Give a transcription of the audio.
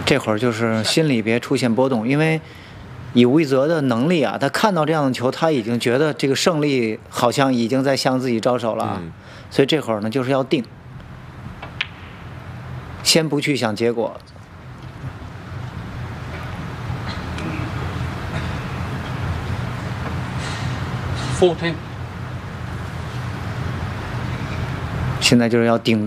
这会儿就是心里别出现波动，因为以吴一泽的能力啊，他看到这样的球，他已经觉得这个胜利好像已经在向自己招手了，所以这会儿呢就是要定，先不去想结果。 14。 现在就是要顶住。